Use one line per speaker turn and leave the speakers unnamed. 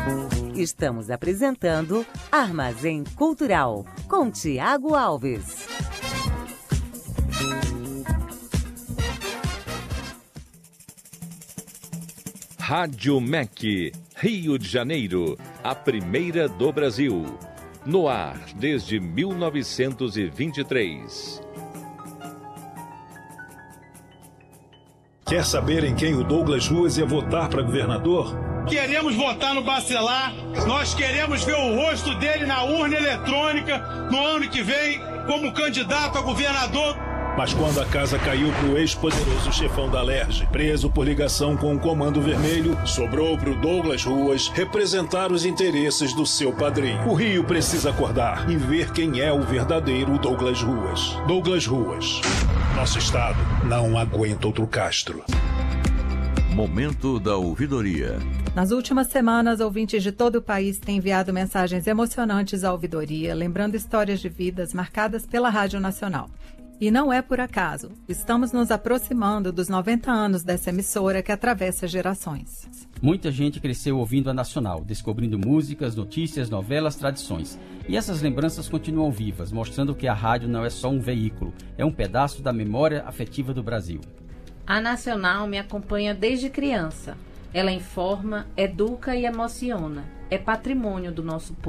Estamos apresentando Armazém Cultural, com Tiago Alves.
Rádio MEC, Rio de Janeiro, a primeira do Brasil. No ar desde 1923.
Quer saber em quem o Douglas Ruas ia votar para governador?
Queremos votar no Bacelar, nós queremos ver o rosto dele na urna eletrônica no ano que vem como candidato a governador.
Mas quando a casa caiu pro ex-poderoso chefão da Alerj, preso por ligação com o Comando Vermelho, sobrou pro Douglas Ruas representar os interesses do seu padrinho. O Rio precisa acordar e ver quem é o verdadeiro Douglas Ruas. Douglas Ruas. Nosso estado não aguenta outro Castro.
Momento da ouvidoria.
Nas últimas semanas, ouvintes de todo o país têm enviado mensagens emocionantes à ouvidoria, lembrando histórias de vidas marcadas pela Rádio Nacional. E não é por acaso. Estamos nos aproximando dos 90 anos dessa emissora que atravessa gerações.
Muita gente cresceu ouvindo a Nacional, descobrindo músicas, notícias, novelas, tradições. E essas lembranças continuam vivas, mostrando que a rádio não é só um veículo, é um pedaço da memória afetiva do Brasil.
A Nacional me acompanha desde criança. Ela informa, educa e emociona. É patrimônio do nosso povo.